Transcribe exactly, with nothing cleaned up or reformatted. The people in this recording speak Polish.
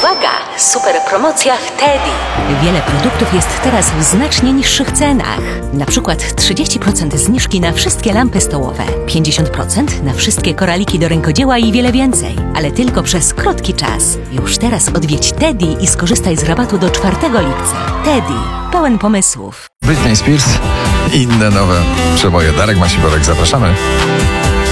Uwaga! Super promocja w Teddy. Wiele produktów jest teraz w znacznie niższych cenach. Na przykład trzydzieści procent zniżki na wszystkie lampy stołowe, pięćdziesiąt procent na wszystkie koraliki do rękodzieła i wiele więcej. Ale tylko przez krótki czas. Już teraz odwiedź Teddy i skorzystaj z rabatu do czwartego lipca. Teddy. Pełen pomysłów. Britney Spears i inne nowe przeboje. Darek Masiborek, zapraszamy.